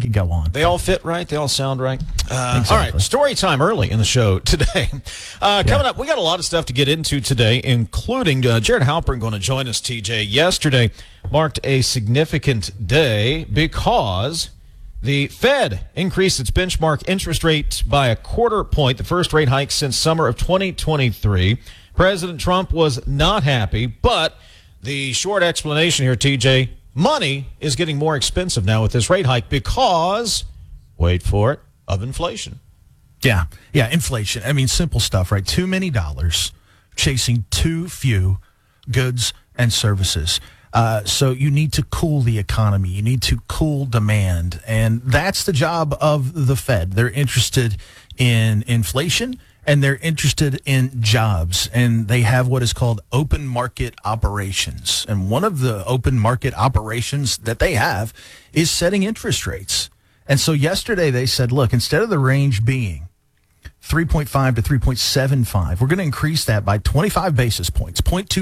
could go on. They all fit right. They all sound right. Exactly. All right, story time early in the show today. Coming up, we got a lot of stuff to get into today, including Jared Halpern going to join us, TJ. Yesterday marked a significant day because the Fed increased its benchmark interest rate by a quarter point, the first rate hike since summer of 2023. President Trump was not happy, but the short explanation here, TJ, money is getting more expensive now with this rate hike because, wait for it, of inflation. Yeah, inflation. I mean, simple stuff, right? Too many dollars chasing too few goods and services. So you need to cool the economy. You need to cool demand. And that's the job of the Fed. They're interested in inflation and they're interested in jobs. And they have what is called open market operations. And one of the open market operations that they have is setting interest rates. And so yesterday they said, look, instead of the range being 3.5 to 3.75, we're going to increase that by 25 basis points,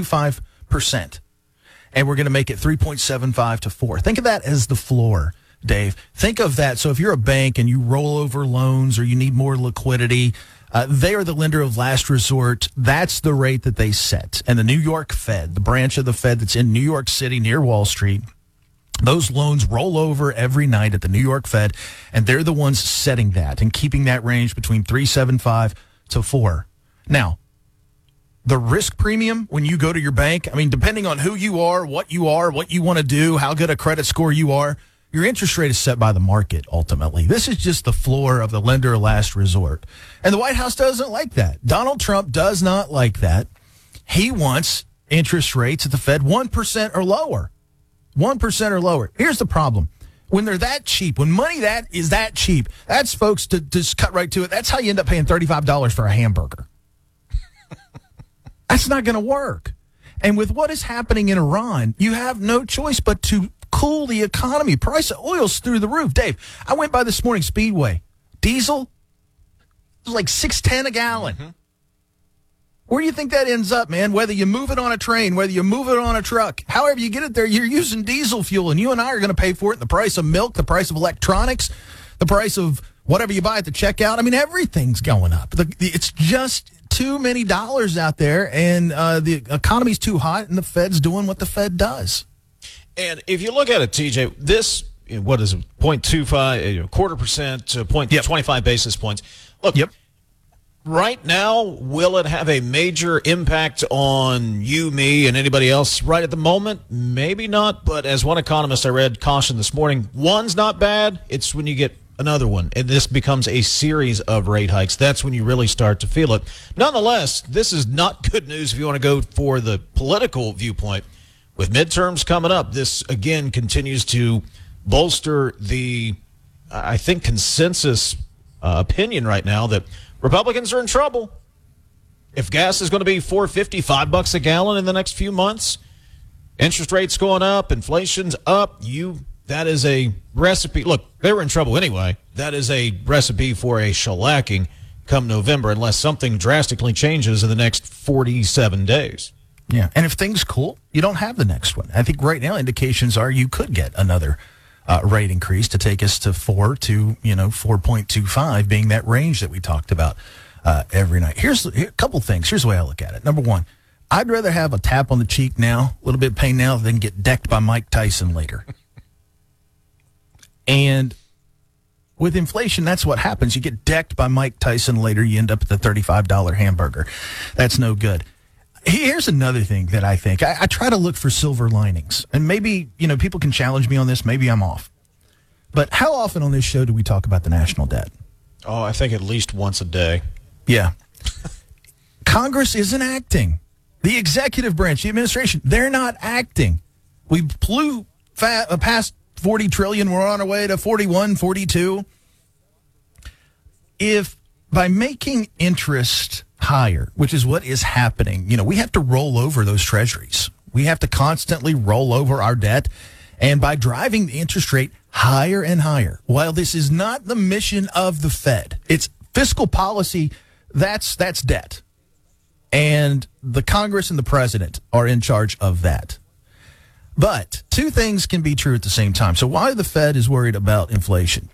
0.25%. And we're going to make it 3.75 to 4. Think of that as the floor, Dave. Think of that. So if you're a bank and you roll over loans or you need more liquidity, they are the lender of last resort. That's the rate that they set. And the New York Fed, the branch of the Fed that's in New York City near Wall Street, those loans roll over every night at the New York Fed, and they're the ones setting that and keeping that range between 3.75 to 4. Now, the risk premium when you go to your bank, I mean, depending on who you are, what you want to do, how good a credit score you are, your interest rate is set by the market ultimately. This is just the floor of the lender of last resort. And the White House doesn't like that. Donald Trump does not like that. He wants interest rates at the Fed 1% or lower. 1% or lower. Here's the problem. When they're that cheap, when money that is that cheap, that's, folks, to just cut right to it, that's how you end up paying $35 for a hamburger. That's not going to work. And with what is happening in Iran, you have no choice but to cool the economy. Price of oil's through the roof. Dave, I went by this morning, Speedway. Diesel was like $6.10 a gallon. Mm-hmm. Where do you think that ends up, man? Whether you move it on a train, whether you move it on a truck, however you get it there, you're using diesel fuel, and you and I are going to pay for it. The price of milk, the price of electronics, the price of whatever you buy at the checkout. I mean, everything's going up. It's just too many dollars out there, and the economy's too hot, and the Fed's doing what the Fed does. And if you look at it, TJ, this, what is it, 0.25, quarter percent to 0.25 basis points. Look, right now, will it have a major impact on you, me, and anybody else right at the moment? Maybe not, but as one economist I read cautioned this morning, one's not bad. It's when you get another one, and this becomes a series of rate hikes. That's when you really start to feel it. Nonetheless, this is not good news if you want to go for the political viewpoint. With midterms coming up, this, again, continues to bolster the, I think, consensus opinion right now that Republicans are in trouble. If gas is going to be $4.50, $5 a gallon in the next few months, interest rates going up, inflation's up, that is a recipe. Look, they were in trouble anyway. That is a recipe for a shellacking come November unless something drastically changes in the next 47 days. Yeah, and if things cool, you don't have the next one. I think right now indications are you could get another rate increase to take us to 4 to 4.25 being that range that we talked about every night. Here's a couple things. Here's the way I look at it. Number one, I'd rather have a tap on the cheek now, a little bit of pain now, than get decked by Mike Tyson later. And with inflation, that's what happens. You get decked by Mike Tyson later, you end up at the $35 hamburger. That's no good. Here's another thing that I think. I try to look for silver linings. And maybe, people can challenge me on this. Maybe I'm off. But how often on this show do we talk about the national debt? Oh, I think at least once a day. Yeah. Congress isn't acting. The executive branch, the administration, they're not acting. We blew past 40 trillion. We're on our way to 41, 42. If by making interest higher, which is what is happening, we have to roll over those treasuries. We have to constantly roll over our debt. And by driving the interest rate higher and higher, while this is not the mission of the Fed, it's fiscal policy, that's debt. And the Congress and the president are in charge of that. But two things can be true at the same time. So why the Fed is worried about inflation?